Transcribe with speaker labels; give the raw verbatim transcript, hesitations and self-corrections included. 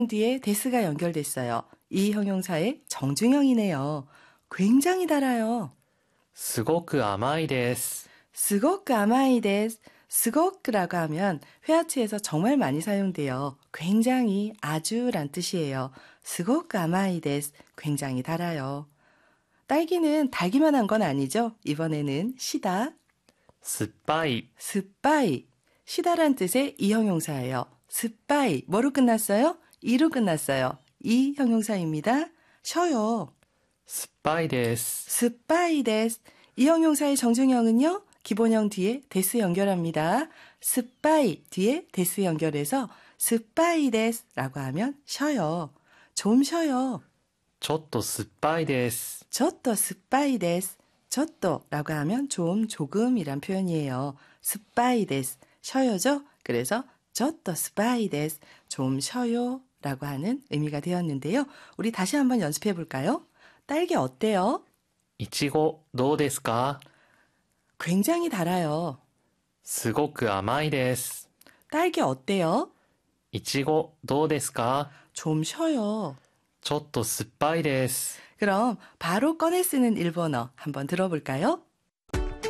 Speaker 1: 뒤에 데스가 연결됐어요. 이 형용사의 정중형이네요. 굉장히 달아요.
Speaker 2: すごく甘いです。
Speaker 1: 스고크 아마이 데스. 스고크라고 하면 회화치에서 정말 많이 사용돼요. 굉장히, 아주란 뜻이에요. 스고크 아마이 데스. 굉장히 달아요. 딸기는 달기만 한 건 아니죠? 이번에는 시다,
Speaker 2: 酸っぱい。
Speaker 1: 스빠이. 시다란 뜻의 이 형용사예요. 스빠이. 뭐로 끝났어요? 이로 끝났어요. 이 형용사입니다. 쉬어요.
Speaker 2: 酸っぱいです。
Speaker 1: 스빠이 데스. 이 형용사의 정중형은요. 기본형 뒤에 데스 연결합니다. 스빠이 뒤에 데스 연결해서 스빠이 데스라고 하면 쉬어요. 좀 쉬어요.
Speaker 2: ちょっと酸っぱいです。
Speaker 1: 저또 스빠이 데스. 저또라고 하면 좀, 조금이란 표현이에요. 스빠이 데스. 쉬어요죠? 그래서 저또 스빠이 데스. 좀 쉬어요 라고 하는 의미가 되었는데요. 우리 다시 한번 연습해 볼까요? 딸기 어때요?
Speaker 2: いちごどうですか？
Speaker 1: 굉장히 달아요.
Speaker 2: すごく甘いです。
Speaker 1: 딸기 어때요?
Speaker 2: いちごどうですか？
Speaker 1: 좀 쉬어요.
Speaker 2: ちょっと酸っぱいです。
Speaker 1: 그럼 바로 꺼내 쓰는 일본어 한번 들어볼까요?